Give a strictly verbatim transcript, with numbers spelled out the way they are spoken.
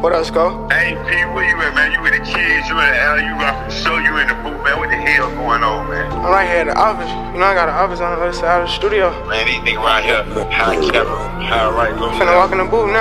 What else, go? Hey, P, where you at, man? You with the kids, you in the L, you rock the show, you in the booth, man. What the hell going on, man? I'm right here at the office. You know, I got an office on the other side of the studio. Man, these niggas around here, high camera, high right, low. Finna walk in the booth now.